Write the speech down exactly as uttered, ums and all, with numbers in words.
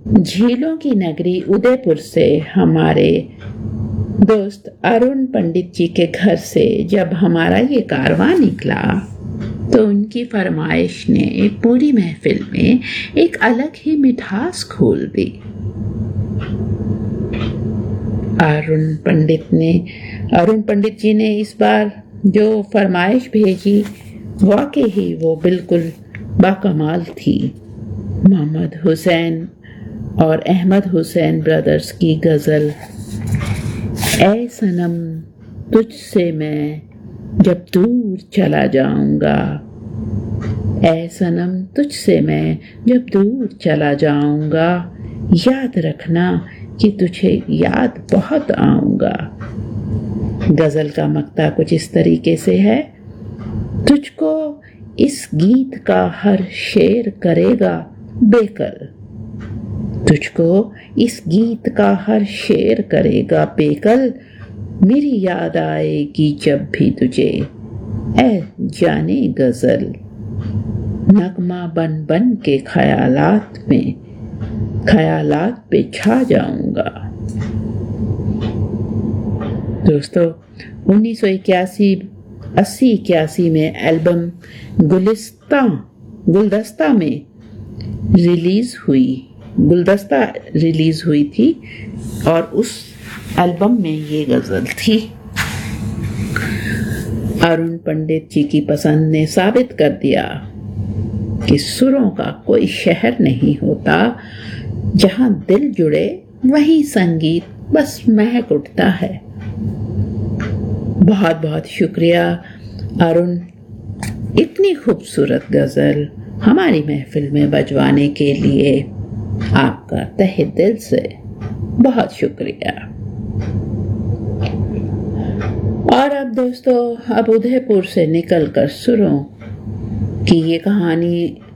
झीलों की नगरी उदयपुर से हमारे दोस्त अरुण पंडित जी के घर से जब हमारा ये कारवां निकला तो उनकी फरमाइश ने पूरी महफिल में एक अलग ही मिठास खोल दी। अरुण पंडित ने अरुण पंडित जी ने इस बार जो फरमाइश भेजी वाकई ही वो बिल्कुल बाकमाल थी। मोहम्मद हुसैन और अहमद हुसैन ब्रदर्स की गजल ऐ सनम तुझसे मैं जब दूर चला जाऊंगा, ऐ सनम तुझसे मैं जब दूर चला जाऊंगा, याद रखना कि तुझे याद बहुत आऊंगा। गजल का मक्ता कुछ इस तरीके से है। तुझको इस गीत का हर शेर करेगा बेकल, तुझको इस गीत का हर शेर करेगा बेकल, मेरी याद आएगी जब भी तुझे ऐ जाने गजल, नगमा बन बन के ख्यालात में ख्यालात पे छा जाऊंगा। दोस्तों, उन्नीस सौ इक्यासी अस्सी इक्यासी में एल्बम गुलिस्ता गुलदस्ता में रिलीज हुई गुलदस्ता रिलीज हुई थी और उस एल्बम में ये गजल थी। अरुण पंडित जी की पसंद ने साबित कर दिया कि सुरों का कोई शहर नहीं होता, जहां दिल जुड़े वहीं संगीत बस महक उठता है। बहुत बहुत शुक्रिया अरुण, इतनी खूबसूरत गजल हमारी महफिल में बजवाने के लिए आपका तहे दिल से बहुत शुक्रिया। और अब दोस्तों, अब उदयपुर से निकलकर सुरों की ये कहानी